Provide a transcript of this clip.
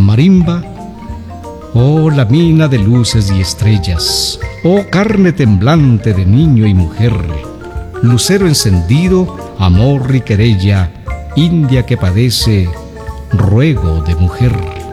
marimba. Oh, la mina de luces y estrellas, oh, carne temblante de niño y mujer, lucero encendido, amor y querella, India que padece, ruego de mujer.